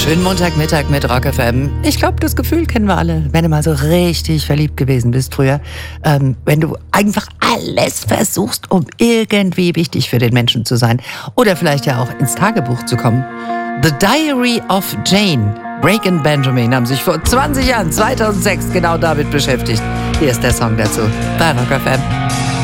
Schönen Montagmittag mit Rock FM. Ich glaube, das Gefühl kennen wir alle, wenn du mal so richtig verliebt gewesen bist früher. Wenn du einfach alles versuchst, um irgendwie wichtig für den Menschen zu sein. Oder vielleicht ja auch ins Tagebuch zu kommen. The Diary of Jane. Break and Benjamin haben sich vor 20 Jahren, 2006, genau damit beschäftigt. Hier ist der Song dazu bei Rock FM.